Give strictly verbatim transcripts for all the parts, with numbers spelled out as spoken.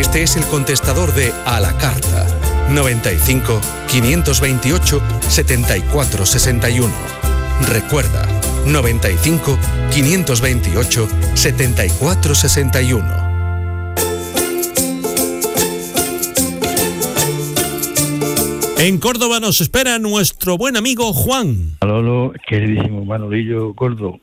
Este es el contestador de A la Carta. noventa y cinco, quinientos veintiocho, setenta y cuatro sesenta y uno. Recuerda, noventa y cinco, quinientos veintiocho, setenta y cuatro sesenta y uno. En Córdoba nos espera nuestro buen amigo Juan. Aló, queridísimo Manolillo Gordo.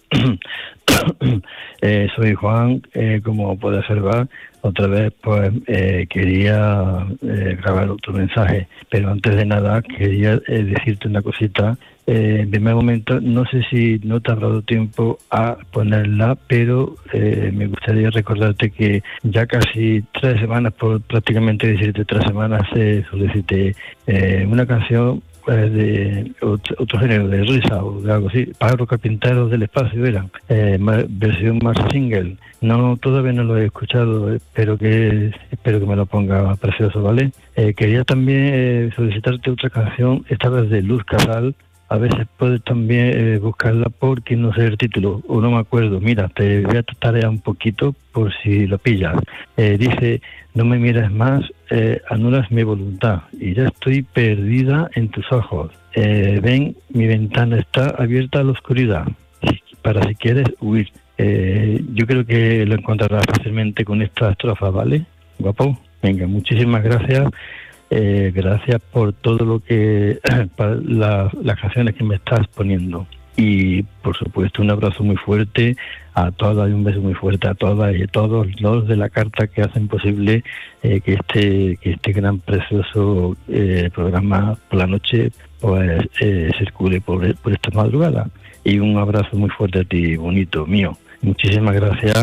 eh, soy Juan, eh, como puede observar, otra vez pues eh, quería eh, grabar otro mensaje, pero antes de nada quería eh, decirte una cosita. Eh, en primer momento, no sé si no te ha dado tiempo a ponerla, pero eh, me gustaría recordarte que ya casi tres semanas, por prácticamente decirte tres semanas, eh, solicité eh, una canción pues, de otro, otro género, de risa o de algo así. Pájaros carpinteros del espacio eran, eh, más, versión más single. No, todavía no lo he escuchado, espero que espero que me lo ponga precioso, ¿vale? Eh, quería también eh, solicitarte otra canción, esta vez de Luz Casal. A veces puedes también eh, buscarla porque no sé el título, o no me acuerdo. Mira, te voy a tarea un poquito por si lo pillas. Eh, dice, no me mires más, eh, anulas mi voluntad y ya estoy perdida en tus ojos. Eh, ven, mi ventana está abierta a la oscuridad, para si quieres huir. Eh, yo creo que lo encontrarás fácilmente con esta estrofa, ¿vale? Guapo, venga, muchísimas gracias. Eh, gracias por todo lo que, para la, las canciones que me estás poniendo. Y por supuesto un abrazo muy fuerte a todas y un beso muy fuerte a todas y a todos los de la carta que hacen posible eh, que este que este gran precioso eh, programa por la noche pues eh, circule por, por esta madrugada. Y un abrazo muy fuerte a ti, bonito mío. Muchísimas gracias,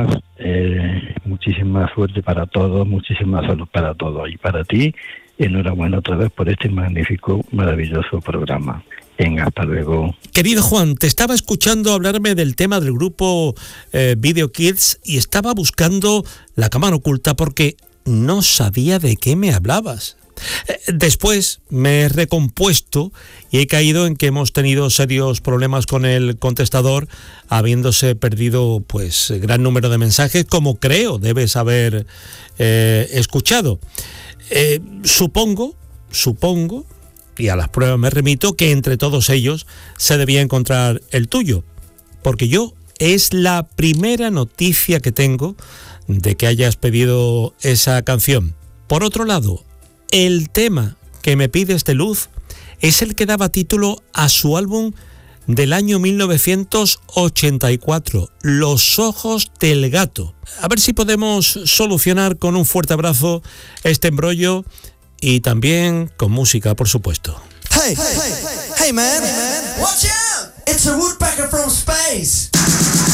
eh, muchísima suerte para todos, muchísima salud para todos y para ti. Enhorabuena otra vez por este magnífico, maravilloso programa. Venga, hasta luego. Querido Juan, te estaba escuchando hablarme del tema del grupo eh, Video Kids y estaba buscando la cámara oculta porque no sabía de qué me hablabas. Eh, después me he recompuesto y he caído en que hemos tenido serios problemas con el contestador, habiéndose perdido pues gran número de mensajes, como creo debes haber eh, escuchado. Eh, supongo, supongo, y a las pruebas me remito, que entre todos ellos se debía encontrar el tuyo, porque yo es la primera noticia que tengo de que hayas pedido esa canción. Por otro lado, el tema que me pides de Luz es el que daba título a su álbum del año mil novecientos ochenta y cuatro, Los ojos del gato. A ver si podemos solucionar con un fuerte abrazo este embrollo y también con música, por supuesto. Hey, hey, hey, hey man, watch out! It's a woodpecker